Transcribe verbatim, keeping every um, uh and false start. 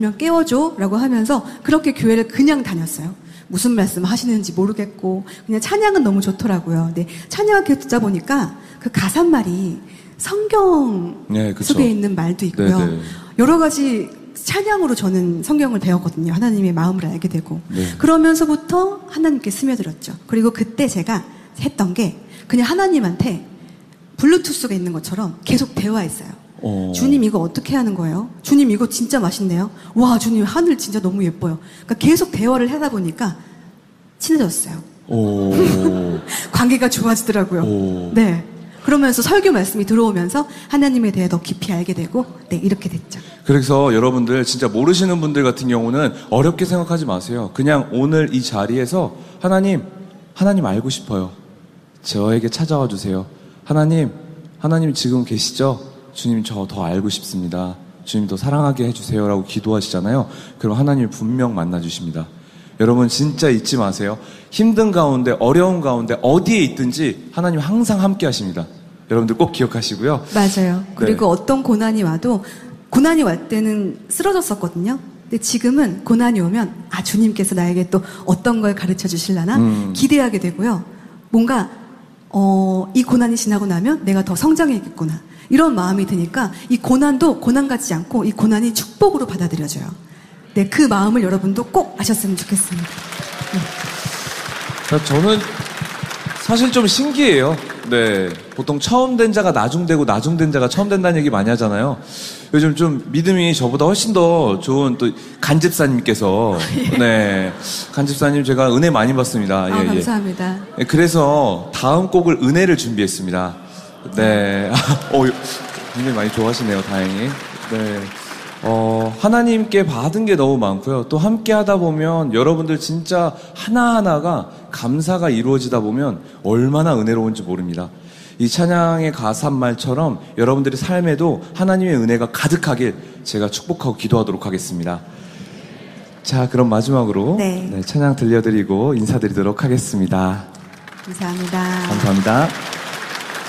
깨워줘 라고 하면서 그렇게 교회를 그냥 다녔어요. 무슨 말씀 하시는지 모르겠고 그냥 찬양은 너무 좋더라고요. 근데 찬양을 계속 듣다 보니까 그 가사말이 성경 네, 속에 있는 말도 있고요. 네네. 여러 가지 찬양으로 저는 성경을 배웠거든요. 하나님의 마음을 알게 되고. 네. 그러면서부터 하나님께 스며들었죠. 그리고 그때 제가 했던 게 그냥 하나님한테 블루투스가 있는 것처럼 계속 대화했어요. 어. 주님 이거 어떻게 하는 거예요? 주님 이거 진짜 맛있네요. 와 주님 하늘 진짜 너무 예뻐요. 그러니까 계속 대화를 하다 보니까 친해졌어요. 관계가 좋아지더라고요. 오. 네. 그러면서 설교 말씀이 들어오면서 하나님에 대해 더 깊이 알게 되고 네 이렇게 됐죠. 그래서 여러분들 진짜 모르시는 분들 같은 경우는 어렵게 생각하지 마세요. 그냥 오늘 이 자리에서 하나님 하나님 알고 싶어요. 저에게 찾아와 주세요. 하나님 하나님 지금 계시죠? 주님 저 더 알고 싶습니다. 주님 더 사랑하게 해주세요 라고 기도하시잖아요. 그럼 하나님이 분명 만나주십니다. 여러분 진짜 잊지 마세요. 힘든 가운데 어려운 가운데 어디에 있든지 하나님 항상 함께 하십니다. 여러분들 꼭 기억하시고요. 맞아요. 그리고 네. 어떤 고난이 와도 고난이 올 때는 쓰러졌었거든요. 근데 지금은 고난이 오면 아 주님께서 나에게 또 어떤 걸 가르쳐 주실라나 음. 기대하게 되고요. 뭔가 어, 이 고난이 지나고 나면 내가 더 성장해야겠구나 이런 마음이 드니까 이 고난도 고난 같지 않고 이 고난이 축복으로 받아들여져요. 네, 그 마음을 여러분도 꼭 아셨으면 좋겠습니다. 네. 저는 사실 좀 신기해요. 네, 보통 처음 된 자가 나중되고 나중된 자가 처음 된다는 얘기 많이 하잖아요. 요즘 좀 믿음이 저보다 훨씬 더 좋은 또 간집사님께서 예. 네, 간집사님 제가 은혜 많이 받습니다. 아, 예, 감사합니다. 예. 그래서 다음 곡을 은혜를 준비했습니다. 네, 어, 굉장히 많이 좋아하시네요. 다행히. 네. 어, 하나님께 받은 게 너무 많고요. 또 함께 하다 보면 여러분들 진짜 하나하나가 감사가 이루어지다 보면 얼마나 은혜로운지 모릅니다. 이 찬양의 가사말처럼 여러분들의 삶에도 하나님의 은혜가 가득하길 제가 축복하고 기도하도록 하겠습니다. 자, 그럼 마지막으로 네. 네, 찬양 들려드리고 인사드리도록 하겠습니다. 감사합니다. 감사합니다.